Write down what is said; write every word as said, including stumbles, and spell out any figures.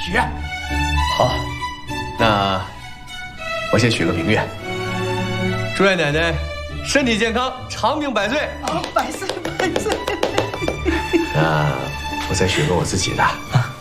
许。 好，那我先许个明愿，祝愿奶奶身体健康，长命百岁。 哦，百岁百岁。 那我再许个我自己的。